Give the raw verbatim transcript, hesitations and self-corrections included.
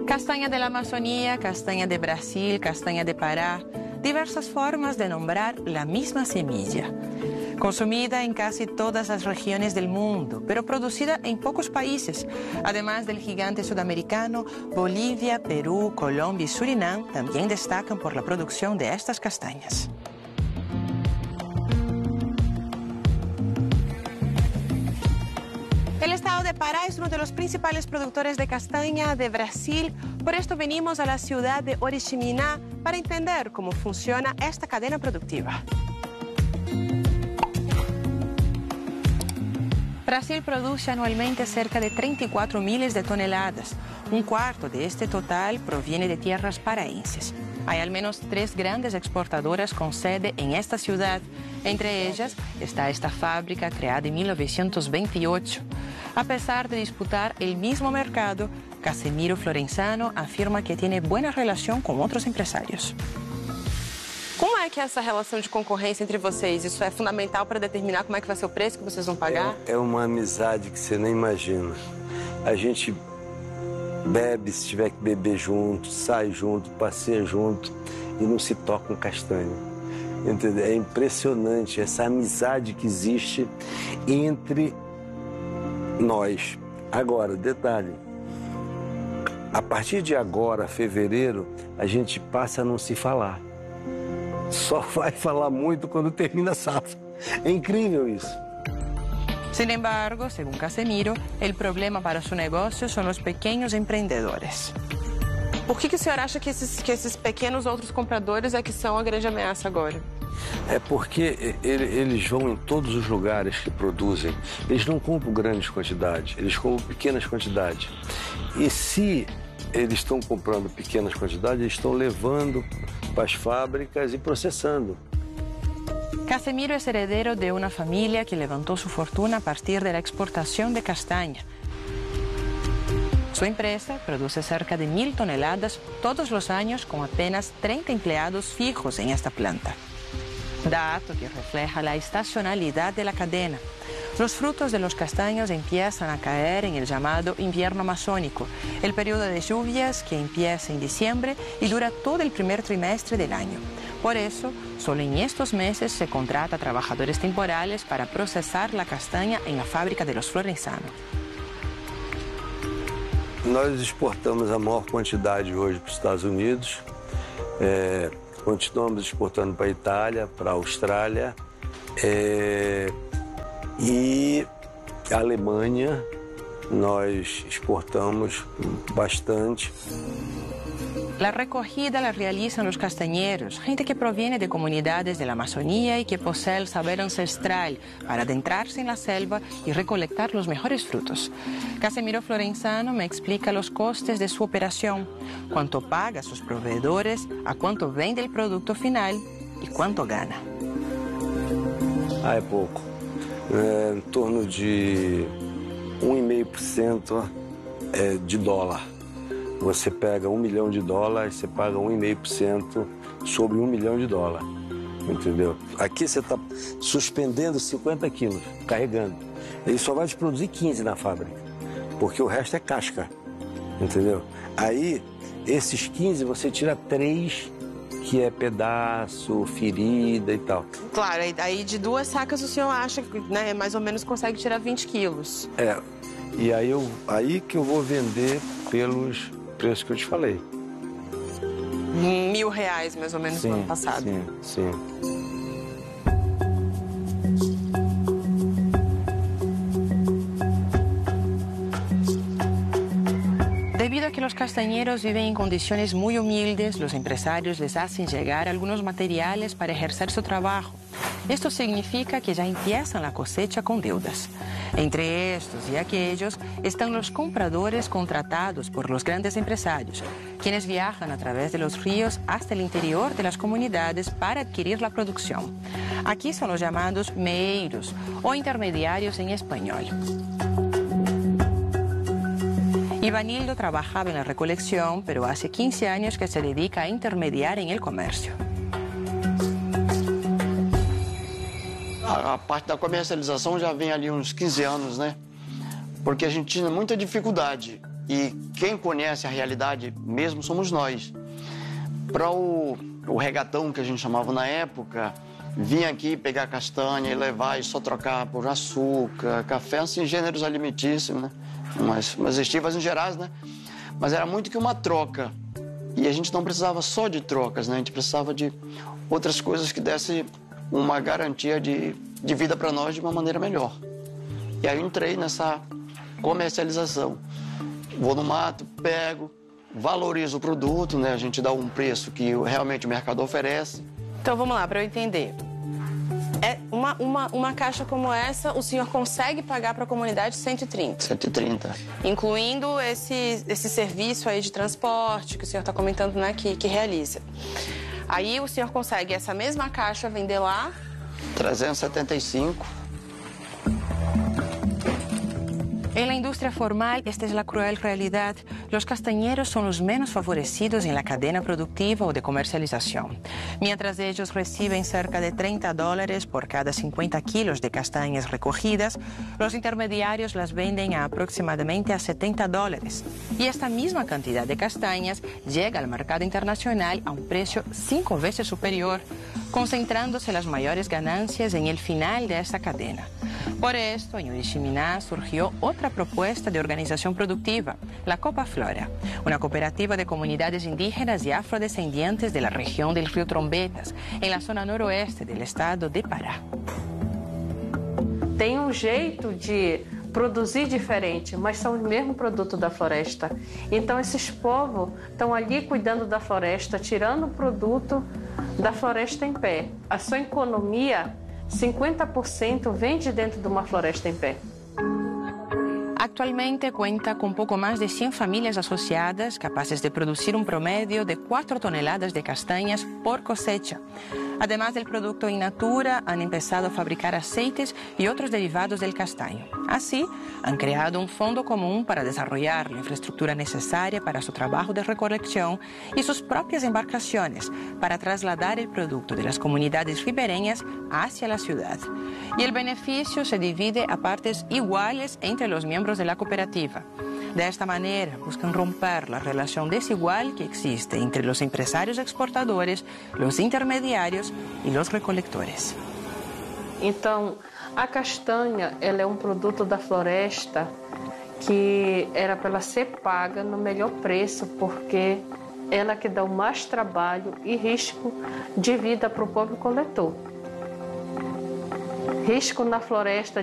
Castanha de la Amazonía, castaña de Brasil, castaña de Pará, diversas formas de nombrar la misma semilla. Consumida en casi todas las regiones del mundo, pero producida en pocos países. Además del gigante sudamericano, Bolivia, Perú, Colombia y Surinam también destacan por la producción de estas castañas. El estado de Pará es uno de los principales productores de castaña de Brasil. Por esto venimos a la ciudad de Oriximiná para entender cómo funciona esta cadena productiva. Brasil produce anualmente cerca de treinta y cuatro miles de toneladas. Un cuarto de este total proviene de tierras paraenses. Hay al menos tres grandes exportadoras con sede en esta ciudad. Entre ellas está esta fábrica creada en mil novecientos veintiocho. A pesar de disputar el mismo mercado, Casemiro Florenzano afirma que tiene buena relación con otros empresarios. Como é que é essa relação de concorrência entre vocês? Isso é fundamental para determinar como é que vai ser o preço que vocês vão pagar? É, é uma amizade que você nem imagina. A gente bebe, se tiver que beber junto, sai junto, passeia junto e não se toca um castanho. Entendeu? É impressionante essa amizade que existe entre nós. Agora, detalhe, a partir de agora, fevereiro, a gente passa a não se falar. Só vai falar muito quando termina a safra. É incrível isso. Sin embargo, según Casemiro, el problema para su negocio son los pequeños emprendedores. Por que, que o senhor acha que esses, que esses pequenos outros compradores é que são a grande ameaça agora? É porque eles vão em todos os lugares que produzem. Eles não compram grandes quantidades, eles compram pequenas quantidades. E se eles estão comprando pequenas quantidades, eles estão levando para as fábricas y procesando. Casemiro es heredero de una familia que levantó su fortuna a partir de la exportación de castaña. Su empresa produce cerca de mil toneladas todos los años con apenas treinta empleados fijos en esta planta. Dato que refleja la estacionalidad de la cadena. Los frutos de los castaños empiezan a caer en el llamado invierno amazónico, el periodo de lluvias que empieza en diciembre y dura todo el primer trimestre del año. Por eso, solo en estos meses se contrata trabajadores temporales para procesar la castaña en la fábrica de los Florenzano. Nós exportamos a maior quantidade hoje para os Estados Unidos, é, continuamos exportando para a Itália, para a Austrália, é, e a Alemanha nós exportamos bastante. La recogida la realizan los castañeros, gente que proviene de comunidades de la Amazonía y que posee el saber ancestral para adentrarse en la selva y recolectar los mejores frutos. Casemiro Florenzano me explica los costes de su operación, cuánto paga a sus proveedores, a cuánto vende el producto final y cuánto gana. Ah, é pouco. É, em torno de um vírgula cinco por cento é, de dólar. Você pega um milhão de dólares, você paga um vírgula cinco por cento sobre um milhão de dólares, entendeu? Aqui você está suspendendo cinquenta quilos, carregando. Ele só vai te produzir quinze na fábrica, porque o resto é casca, entendeu? Aí, esses quinze você tira três, que é pedaço, ferida e tal. Claro, aí de duas sacas o senhor acha que, né, mais ou menos consegue tirar vinte quilos. É, e aí, eu, aí que eu vou vender pelos preços que eu te falei. Mil reais, mais ou menos, sim, no ano passado. Sim, sim. Debido a que los castañeros viven en condiciones muy humildes, los empresarios les hacen llegar algunos materiales para ejercer su trabajo. Esto significa que ya empiezan la cosecha con deudas. Entre estos y aquellos están los compradores contratados por los grandes empresarios, quienes viajan a través de los ríos hasta el interior de las comunidades para adquirir la producción. Aquí son los llamados meeiros o intermediarios en español. Ivanildo trabajaba en la recolección, pero hace quince años que se dedica a intermediar en el comercio. A, a parte da comercialização já vem ali uns quinze anos, né? Porque a gente tinha muita dificuldade e quem conhece a realidade mesmo somos nós. Para o, o regatão que a gente chamava na época, vir aqui pegar castanha e levar e só trocar por açúcar, café, assim, gêneros alimentícios, né? Umas, umas estivas em gerais, né? Mas era muito que uma troca. E a gente não precisava só de trocas, né? A gente precisava de outras coisas que dessem uma garantia de, de vida para nós de uma maneira melhor. E aí eu entrei nessa comercialização. Vou no mato, pego, valorizo o produto, né? A gente dá um preço que realmente o mercado oferece. Então vamos lá, para eu entender. É uma, uma, uma caixa como essa, o senhor consegue pagar para a comunidade cento e trinta? cento e trinta. Incluindo esse, esse serviço aí de transporte que o senhor está comentando, né, que, que realiza. Aí o senhor consegue essa mesma caixa vender lá? trezentos e setenta e cinco. En la industria formal, esta es la cruel realidad. Los castañeros son los menos favorecidos en la cadena productiva o de comercialización. Mientras ellos reciben cerca de treinta dólares por cada cincuenta kilos de castañas recogidas, los intermediarios las venden a aproximadamente a setenta dólares. Y esta misma cantidad de castañas llega al mercado internacional a un precio cinco veces superior, concentrándose las mayores ganancias en el final de esta cadena. Por esto, en Oriximiná surgió otra propuesta de organización productiva, la Copa Flora, una cooperativa de comunidades indígenas y afrodescendientes de la región del Río Trombetas, en la zona noroeste del estado de Pará. Tem um jeito de produzir diferente, mas são o mesmo produto da floresta. Então esses povos estão ali cuidando da floresta, tirando o produto da floresta em pé. A sua economia, cincuenta por ciento vem de dentro de uma floresta em pé. Actualmente cuenta con poco más de cien familias asociadas capaces de producir un promedio de cuatro toneladas de castañas por cosecha. Además del producto in natura, han empezado a fabricar aceites y otros derivados del castaño. Así, han creado un fondo común para desarrollar la infraestructura necesaria para su trabajo de recolección y sus propias embarcaciones para trasladar el producto de las comunidades ribereñas hacia la ciudad. Y el beneficio se divide a partes iguales entre los miembros de la cooperativa. De esta manera, buscan romper la relación desigual que existe entre los empresarios exportadores, los intermediarios y los recolectores. Então, a castanha, ela é um produto da floresta que era para ela ser paga no melhor preço, porque ela que dá o mais trabalho e risco de vida para o povo coletor. Risco na floresta